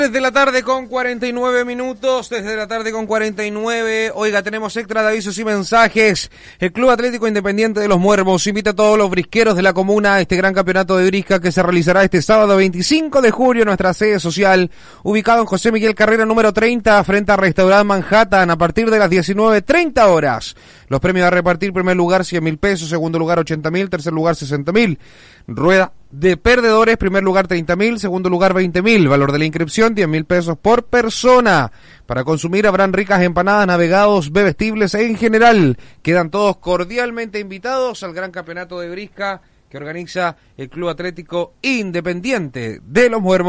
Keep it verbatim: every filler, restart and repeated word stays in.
Desde la tarde con cuarenta y nueve minutos, desde la tarde con cuarenta y nueve, oiga, tenemos extra de avisos y mensajes. El Club Atlético Independiente de los Muermos invita a todos los brisqueros de la comuna a este gran campeonato de brisca que se realizará este sábado veinticinco de julio en nuestra sede social, ubicado en José Miguel Carrera número treinta, frente a Restaurant Manhattan, a partir de las diecinueve treinta horas. Los premios a repartir: primer lugar cien mil pesos, segundo lugar ochenta mil, tercer lugar sesenta mil. Rueda de perdedores: primer lugar treinta mil, segundo lugar veinte mil. Valor de la inscripción diez mil pesos por persona. Para consumir habrán ricas empanadas, navegados, bebestibles en general. Quedan todos cordialmente invitados al gran campeonato de brisca que organiza el Club Atlético Independiente de los Muermos.